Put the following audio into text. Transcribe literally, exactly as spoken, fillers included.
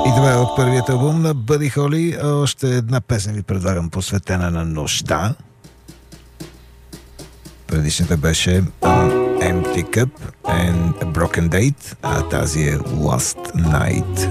И това е от първият албум на Бъди Холи. Още една песен ви предлагам, посветена на нощта. Предишната беше An Empty Cup and a Broken Date, а тази е Last Night.